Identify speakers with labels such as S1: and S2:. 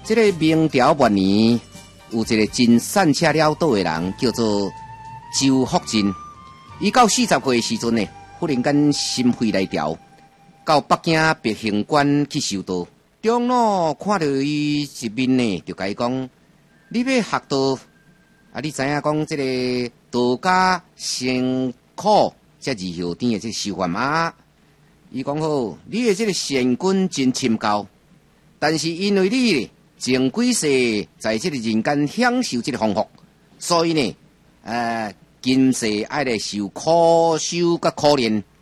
S1: 这个明朝末年有一个真善车潦倒的人，叫做周福晋。伊到40岁的时阵呢，忽然间心肺来调，到北京北行馆去修道。长老看到伊一面呢，就甲伊讲：你要学道啊？你知影讲这个道家辛苦，这二后天的这个修法吗？伊讲好，你的这个善根真深厚，但是因为你前几世在这个人间享受这个丰富，所以呢，今世爱来受苦修甲苦练，